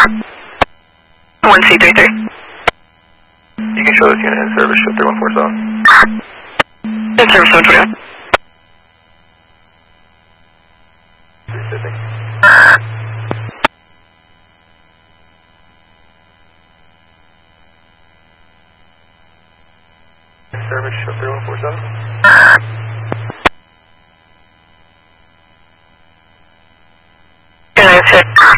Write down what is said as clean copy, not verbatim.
1C33. You can show this unit in service, show 3147. In service 121. Service, show 3147. Good night, sir.